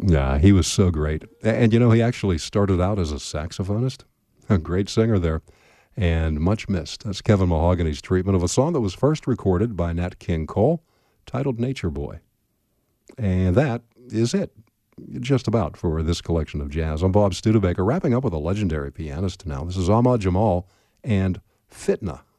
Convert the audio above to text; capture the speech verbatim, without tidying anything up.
Yeah, he was so great. And, you know, he actually started out as a saxophonist. A great singer there, and much missed. That's Kevin Mahogany's treatment of a song that was first recorded by Nat King Cole, titled Nature Boy. And that is it, just about, for this collection of jazz. I'm Bob Studebaker, wrapping up with a legendary pianist now. This is Ahmad Jamal and Fitna.